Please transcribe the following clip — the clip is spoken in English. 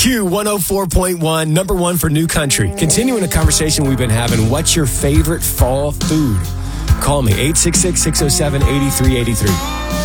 Q104.1, number one for new country. Continuing a conversation we've been having, what's your favorite fall food? Call me, 866-607-8383.